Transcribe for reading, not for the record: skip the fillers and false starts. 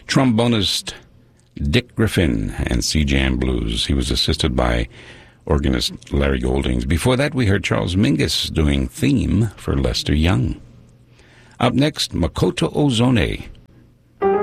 Trombonist Dick Griffin and C-Jam Blues. He was assisted by organist Larry Goldings. Before that, we heard Charles Mingus doing Theme for Lester Young. Up next, Makoto Ozone